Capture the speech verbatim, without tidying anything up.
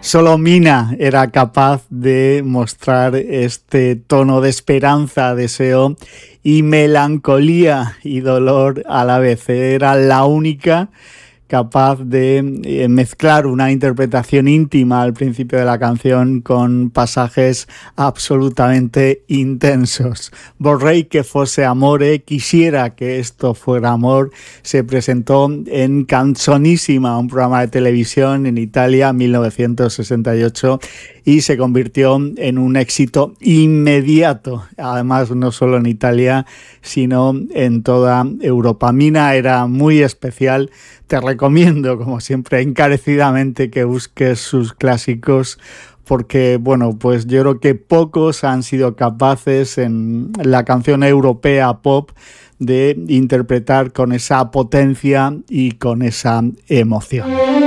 Solo Mina era capaz de mostrar este tono de esperanza, deseo y melancolía y dolor a la vez. Era la única capaz de eh, mezclar una interpretación íntima al principio de la canción con pasajes absolutamente intensos. Vorrei que fosse amore, quisiera que esto fuera amor, se presentó en Canzonissima, un programa de televisión en Italia en mil novecientos sesenta y ocho, y se convirtió en un éxito inmediato, además no solo en Italia, sino en toda Europa. Mina era muy especial. Te recomiendo, como siempre, encarecidamente que busques sus clásicos, porque, bueno, pues yo creo que pocos han sido capaces en la canción europea pop de interpretar con esa potencia y con esa emoción.